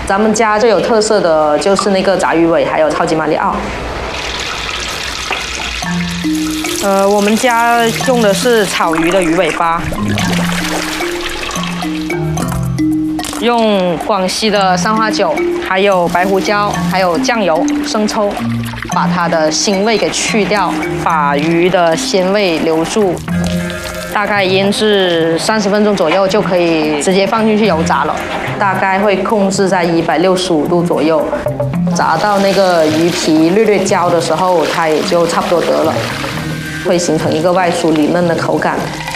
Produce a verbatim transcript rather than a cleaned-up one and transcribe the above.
咱们家最有特色的就是那个炸鱼尾，还有超级马里奥。呃，我们家用的是草鱼的鱼尾巴，用广西的三花酒，还有白胡椒，还有酱油、生抽，把它的腥味给去掉，把鱼的鲜味留住。大概腌制三十分钟左右就可以直接放进去油炸了，大概会控制在一百六十五度左右，炸到那个鱼皮略略焦的时候，它也就差不多得了，会形成一个外酥里嫩的口感。